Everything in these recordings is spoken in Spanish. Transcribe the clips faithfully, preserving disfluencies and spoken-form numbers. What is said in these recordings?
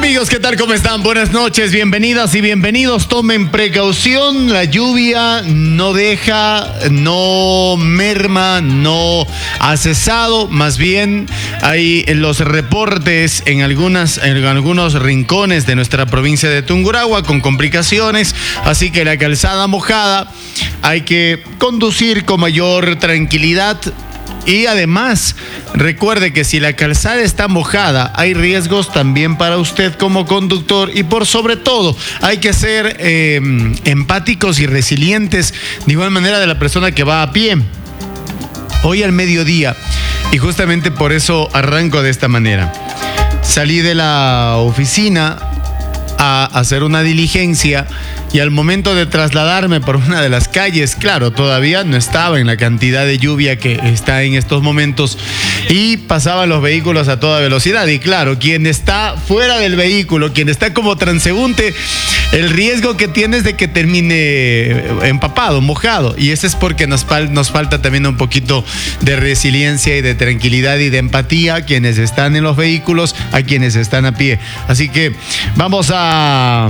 Amigos, ¿qué tal? ¿Cómo están? Buenas noches, bienvenidas y bienvenidos. Tomen precaución, la lluvia no deja, no merma, no ha cesado. Más bien hay los reportes en, algunas, en algunos rincones de nuestra provincia de Tungurahua con complicaciones. Así que la calzada mojada hay que conducir con mayor tranquilidad. Y además, recuerde que si la calzada está mojada, hay riesgos también para usted como conductor y por sobre todo hay que ser eh, empáticos y resilientes de igual manera de la persona que va a pie. Hoy al mediodía, y justamente por eso arranco de esta manera, salí de la oficina a hacer una diligencia y al momento de trasladarme por una de las calles, claro, todavía no estaba en la cantidad de lluvia que está en estos momentos y pasaban los vehículos a toda velocidad. Y claro, quien está fuera del vehículo, quien está como transeúnte, el riesgo que tiene es de que termine empapado, mojado. Y eso es porque nos, fal- nos falta también un poquito de resiliencia y de tranquilidad y de empatía a quienes están en los vehículos, a quienes están a pie. Así que vamos a...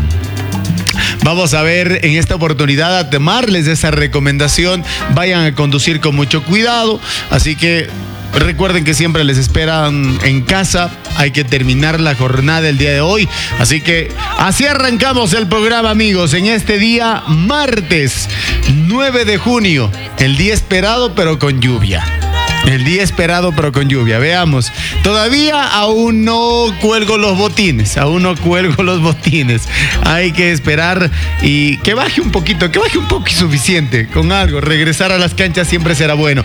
Vamos a ver en esta oportunidad a tomarles esa recomendación. Vayan a conducir con mucho cuidado. Así que recuerden que siempre les esperan en casa. Hay que terminar la jornada el día de hoy. Así que así arrancamos el programa, amigos, en este día martes nueve de junio. El día esperado pero con lluvia. El día esperado pero con lluvia. Veamos. Todavía aún no cuelgo los botines. Aún no cuelgo los botines. Hay que esperar y que baje un poquito. Que baje un poco y suficiente. Con algo. Regresar a las canchas siempre será bueno.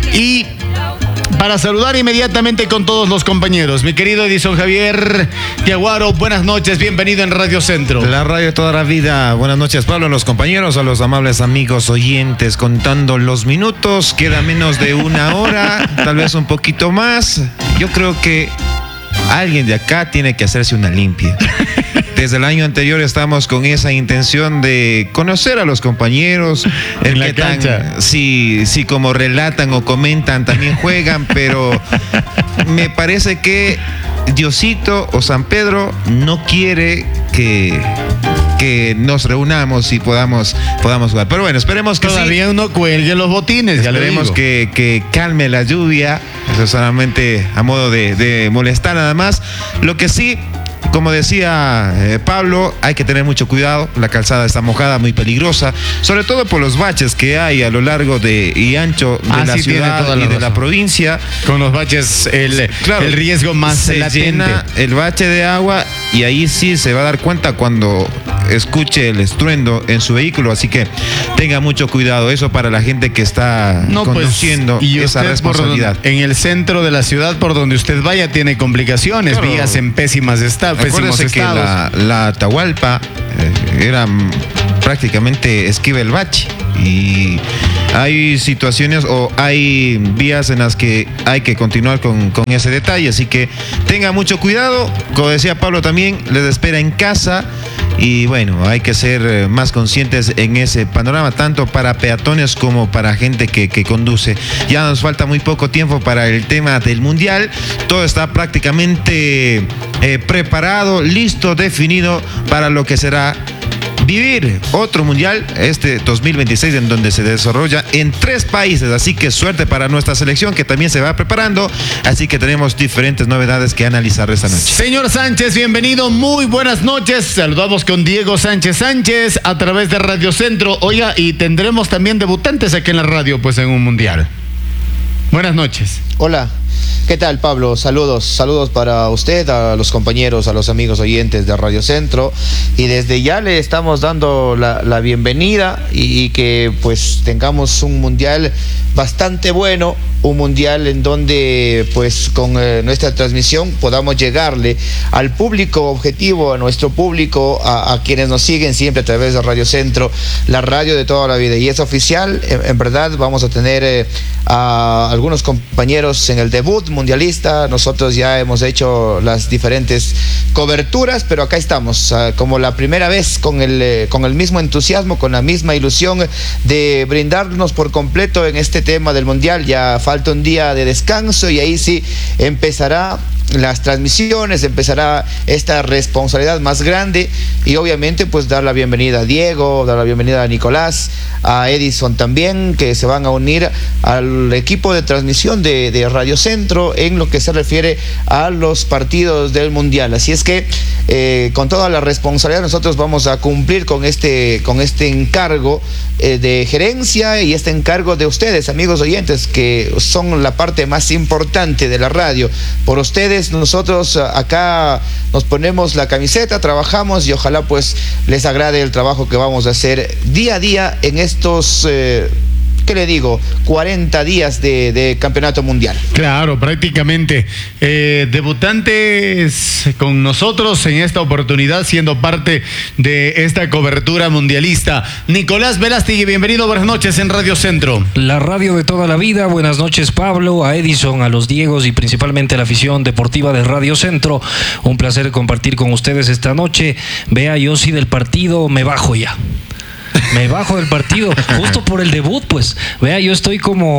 Y para saludar inmediatamente con todos los compañeros, mi querido Edison Javier Yaguaro, buenas noches, bienvenido en Radio Centro. La radio de toda la vida. Buenas noches, Pablo, a los compañeros, a los amables amigos oyentes, contando los minutos, queda menos de una hora, tal vez un poquito más. Yo creo que alguien de acá tiene que hacerse una limpia. Desde el año anterior estamos con esa intención de conocer a los compañeros, en la cancha. Tan, si, si como relatan o comentan también juegan, pero me parece que Diosito o San Pedro no quiere que, que nos reunamos y podamos, podamos jugar. Pero bueno, esperemos que todavía sí. uno cuelgue los botines. Ya Esperemos que, que calme la lluvia. Eso solamente a modo de, de molestar nada más. Lo que sí, como decía eh, Pablo, hay que tener mucho cuidado. La calzada está mojada, muy peligrosa, sobre todo por los baches que hay a lo largo de y ancho de ah, la sí, ciudad la y de razón. la provincia. Con los baches, el, claro, el riesgo más se latente. llena el bache de agua y ahí sí se va a dar cuenta cuando escuche el estruendo en su vehículo. Así que tenga mucho cuidado. Eso para la gente que está no, conduciendo pues, y esa responsabilidad. Por, en el centro de la ciudad, por donde usted vaya, tiene complicaciones, claro. Vías en pésimas estados. Acuérdese que la, la Atahualpa eh, era prácticamente esquiva el bache y hay situaciones o hay vías en las que hay que continuar con, con ese detalle, así que tenga mucho cuidado. Como decía Pablo también, les espera en casa y bueno, hay que ser más conscientes en ese panorama, tanto para peatones como para gente que, que conduce. Ya nos falta muy poco tiempo para el tema del Mundial, todo está prácticamente eh, preparado, listo, definido para lo que será vivir otro mundial, este dos mil veintiséis, en donde se desarrolla en tres países. Así que suerte para nuestra selección, que también se va preparando. Así que tenemos diferentes novedades que analizar esta noche. Señor Sánchez, bienvenido, muy buenas noches. Saludamos con Diego Sánchez Sánchez a través de Radio Centro. Oiga, y tendremos también debutantes aquí en la radio, pues en un mundial. Buenas noches. Hola. ¿Qué tal, Pablo? Saludos, saludos para usted, a los compañeros, a los amigos oyentes de Radio Centro, y desde ya le estamos dando la, la bienvenida y, y que pues tengamos un mundial bastante bueno, un mundial en donde pues con eh, nuestra transmisión podamos llegarle al público objetivo, a nuestro público, a, a quienes nos siguen siempre a través de Radio Centro, la radio de toda la vida, y es oficial. En, en verdad vamos a tener eh, a algunos compañeros en el debut mundialista. Nosotros ya hemos hecho las diferentes coberturas, pero acá estamos uh, como la primera vez con el, eh, con el mismo entusiasmo, con la misma ilusión de brindarnos por completo en este tema del mundial. Ya falta un día de descanso y ahí sí empezará las transmisiones, empezará esta responsabilidad más grande y obviamente pues dar la bienvenida a Diego, dar la bienvenida a Nicolás, a Edison también, que se van a unir al equipo de transmisión de, de Radio Centro en lo que se refiere a los partidos del Mundial. Así es que eh, con toda la responsabilidad nosotros vamos a cumplir con este, con este encargo eh, de gerencia y este encargo de ustedes, amigos oyentes, que son la parte más importante de la radio. Por ustedes nosotros acá nos ponemos la camiseta, trabajamos y ojalá pues les agrade el trabajo que vamos a hacer día a día en estos eh, ¿qué le digo? cuarenta días de, de campeonato mundial. Claro, prácticamente. Eh, debutantes con nosotros en esta oportunidad, siendo parte de esta cobertura mundialista. Nicolás Velástegui, bienvenido, buenas noches en Radio Centro. La radio de toda la vida, buenas noches Pablo, a Edison, a los Diegos y principalmente a la afición deportiva de Radio Centro. Un placer compartir con ustedes esta noche. Vea, yo sí del partido me bajo ya. Me bajo del partido, justo por el debut, pues. Vea, yo estoy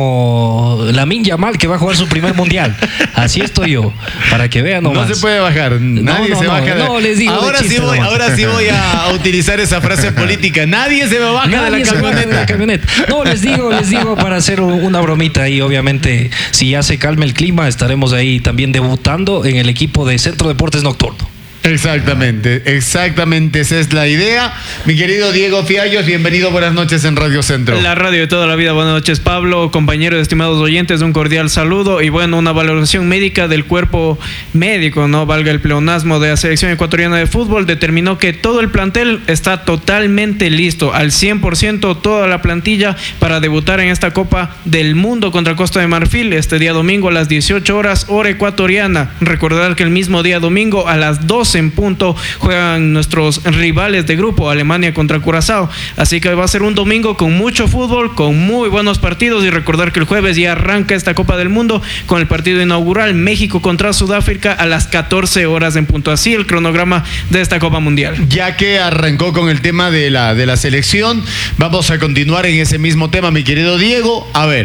como Lamine Yamal, que va a jugar su primer mundial. Así estoy yo, para que vean nomás. No se puede bajar, nadie no, no, se no, baja. De... No, les digo ahora, de chiste, sí voy, ahora sí voy a utilizar esa frase política. Nadie se me baja, nadie de, la se baja de la camioneta. No, les digo, les digo para hacer una bromita y obviamente si ya se calma el clima, estaremos ahí también debutando en el equipo de Centro Deportes Nocturno. Exactamente, exactamente, esa es la idea. Mi querido Diego Fiallos, bienvenido, buenas noches en Radio Centro. La radio de toda la vida, buenas noches Pablo, compañeros, estimados oyentes, un cordial saludo y bueno, una valoración médica del cuerpo médico, no valga el pleonasmo, de la selección ecuatoriana de fútbol, determinó que todo el plantel está totalmente listo, al cien por ciento toda la plantilla para debutar en esta Copa del Mundo contra Costa de Marfil este día domingo a las dieciocho horas, hora ecuatoriana. Recordar que el mismo día domingo a las doce en punto juegan nuestros rivales de grupo, Alemania contra Curazao, así que va a ser un domingo con mucho fútbol, con muy buenos partidos y recordar que el jueves ya arranca esta Copa del Mundo con el partido inaugural México contra Sudáfrica a las catorce horas en punto, así el cronograma de esta Copa Mundial. Ya que arrancó con el tema de la, de la selección, vamos a continuar en ese mismo tema, mi querido Diego. A ver,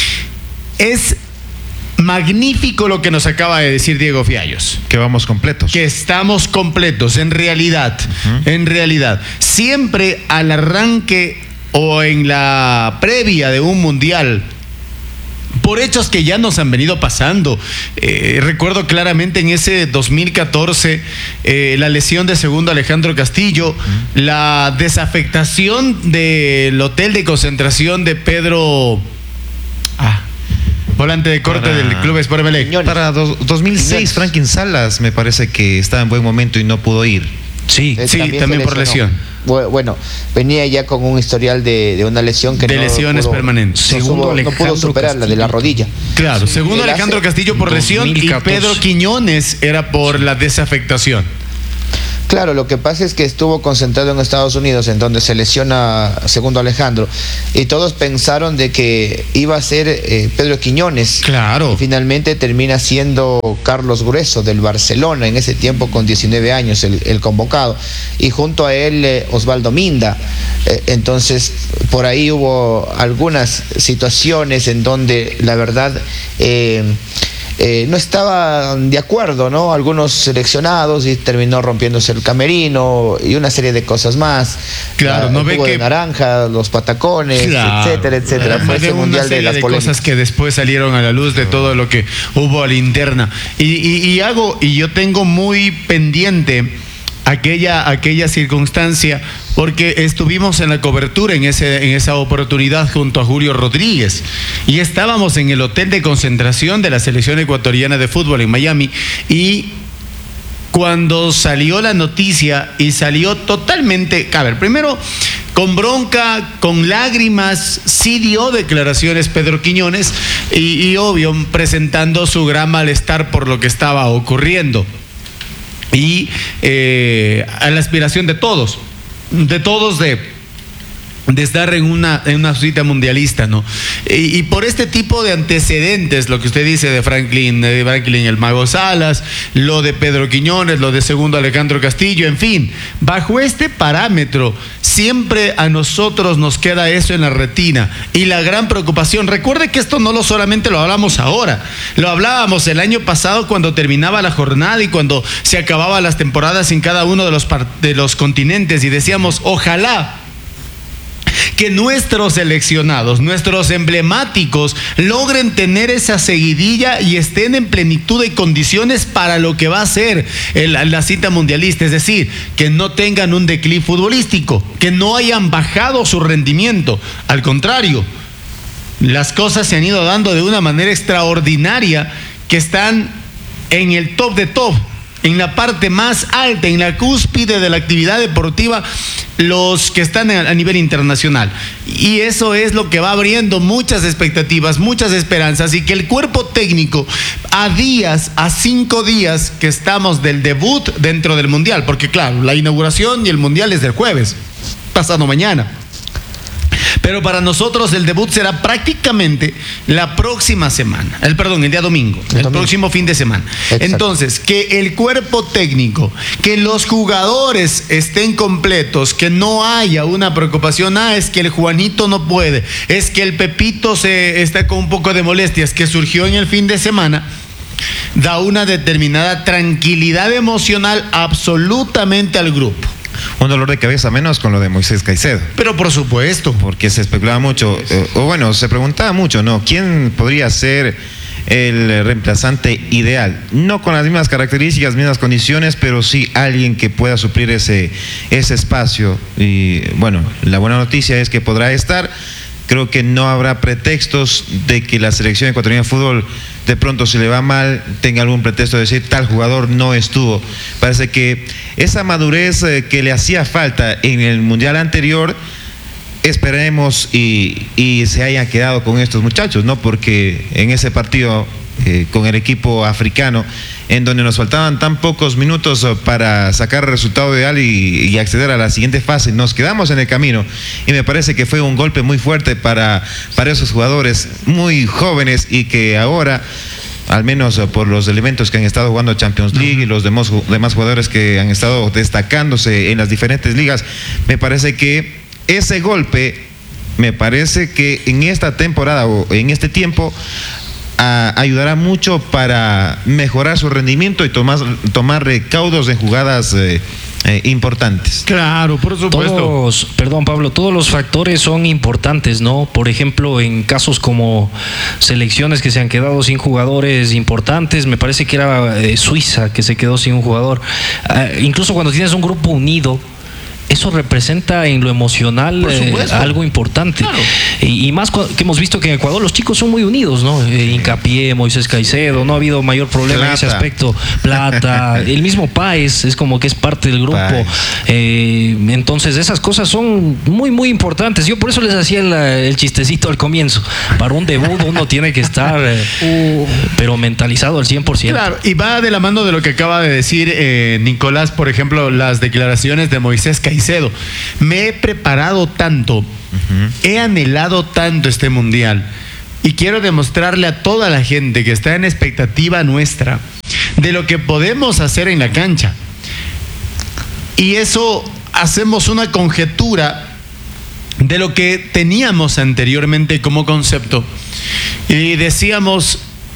es magnífico lo que nos acaba de decir Diego Fiallos. Que vamos completos. Que estamos completos, en realidad, uh-huh. en realidad. Siempre al arranque o en la previa de un mundial, por hechos que ya nos han venido pasando. Eh, recuerdo claramente en ese dos mil catorce eh, la lesión de segundo Alejandro Castillo, uh-huh. la desafectación del hotel de concentración de Pedro... Ah, volante de corte para, del Club Sport Emelec. Para do, dos mil seis, Franklin Salas me parece que estaba en buen momento y no pudo ir. Sí, eh, sí, también, también por lesión. Bueno, venía ya con un historial de, de una lesión que de no lesiones pudo, permanentes. No, segundo subo, no pudo superar la de la rodilla. Claro, segundo Alejandro Castillo por lesión y Pedro Quiñones era por la desafectación. Claro, lo que pasa es que estuvo concentrado en Estados Unidos, en donde se lesiona segundo Alejandro, y todos pensaron de que iba a ser eh, Pedro Quiñones. Claro. Y finalmente termina siendo Carlos Grueso del Barcelona, en ese tiempo con diecinueve años, el, el convocado, y junto a él eh, Osvaldo Minda. Eh, entonces, por ahí hubo algunas situaciones en donde la verdad... Eh, Eh, no estaban de acuerdo, ¿no? Algunos seleccionados y terminó rompiéndose el camerino y una serie de cosas más. Claro, la, no el ve jugo que de naranja, los patacones, claro, etcétera, etcétera. Fue ese mundial de las de polémicas. Cosas que después salieron a la luz de todo lo que hubo a la interna. Y, y, y hago y yo tengo muy pendiente aquella aquella circunstancia porque estuvimos en la cobertura en ese en esa oportunidad junto a Julio Rodríguez y estábamos en el hotel de concentración de la selección ecuatoriana de fútbol en Miami y cuando salió la noticia y salió totalmente, a ver, primero con bronca, con lágrimas, sí dio declaraciones Pedro Quiñones y, y obvio presentando su gran malestar por lo que estaba ocurriendo. Y eh, a la aspiración de todos, de todos de de estar en una, en una cita mundialista, ¿no? Y, y por este tipo de antecedentes, lo que usted dice de Franklin, de Franklin el Mago Salas, lo de Pedro Quiñones, lo de segundo Alejandro Castillo, en fin, bajo este parámetro, siempre a nosotros nos queda eso en la retina y la gran preocupación. Recuerde que esto no lo solamente lo hablamos ahora, lo hablábamos el año pasado cuando terminaba la jornada y cuando se acababan las temporadas en cada uno de los, de los continentes y decíamos, ojalá que nuestros seleccionados, nuestros emblemáticos, logren tener esa seguidilla y estén en plenitud de condiciones para lo que va a ser el, la cita mundialista. Es decir, que no tengan un declive futbolístico, que no hayan bajado su rendimiento. Al contrario, las cosas se han ido dando de una manera extraordinaria, que están en el top de top, en la parte más alta, en la cúspide de la actividad deportiva, los que están a nivel internacional. Y eso es lo que va abriendo muchas expectativas, muchas esperanzas, y que el cuerpo técnico, a días, a cinco días que estamos del debut dentro del Mundial, porque claro, la inauguración y el Mundial es del jueves, pasado mañana. Pero para nosotros el debut será prácticamente la próxima semana, el perdón, el día domingo, el, el domingo. próximo fin de semana. Exacto. Entonces, que el cuerpo técnico, que los jugadores estén completos, que no haya una preocupación, ah, es que el Juanito no puede, es que el Pepito se está con un poco de molestias que surgió en el fin de semana, da una determinada tranquilidad emocional absolutamente al grupo. Un dolor de cabeza menos con lo de Moisés Caicedo. Pero por supuesto. Porque se especulaba mucho, eh, o bueno, se preguntaba mucho, ¿no? ¿Quién podría ser el reemplazante ideal? No con las mismas características, mismas condiciones, pero sí alguien que pueda suplir ese, ese espacio. Y bueno, la buena noticia es que podrá estar. Creo que no habrá pretextos de que la selección ecuatoriana de fútbol, de pronto si le va mal, tenga algún pretexto de decir tal jugador no estuvo. Parece que esa madurez eh, que le hacía falta en el mundial anterior, esperemos y, y se hayan quedado con estos muchachos, ¿no? Porque en ese partido eh, con el equipo africano, en donde nos faltaban tan pocos minutos para sacar el resultado ideal y, y acceder a la siguiente fase, nos quedamos en el camino, y me parece que fue un golpe muy fuerte para, para esos jugadores muy jóvenes y que ahora, al menos por los elementos que han estado jugando Champions League y los demás, demás jugadores que han estado destacándose en las diferentes ligas, me parece que ese golpe, me parece que en esta temporada o en este tiempo a, ayudará mucho para mejorar su rendimiento y tomar, tomar recaudos en jugadas eh, eh, importantes. Claro, por supuesto. Todos, perdón Pablo, todos los factores son importantes, ¿no? Por ejemplo, en casos como selecciones que se han quedado sin jugadores importantes, me parece que era eh, Suiza que se quedó sin un jugador. Eh, incluso cuando tienes un grupo unido, eso representa en lo emocional eh, algo importante. Claro. Y, y más que hemos visto que en Ecuador los chicos son muy unidos, ¿no? Eh, Hincapié, Moisés Caicedo, no ha habido mayor problema Plata. en ese aspecto. Plata, el mismo Páez es como que es parte del grupo. Eh, entonces esas cosas son muy, muy importantes. Yo por eso les hacía el, el chistecito al comienzo. Para un debut uno tiene que estar, eh, uh. pero mentalizado al cien por ciento. Claro, y va de la mano de lo que acaba de decir eh, Nicolás, por ejemplo, las declaraciones de Moisés Caicedo. Me he preparado tanto, uh-huh. he anhelado tanto este mundial y quiero demostrarle a toda la gente que está en expectativa nuestra de lo que podemos hacer en la cancha. Y eso hacemos una conjetura de lo que teníamos anteriormente como concepto. Y decíamos,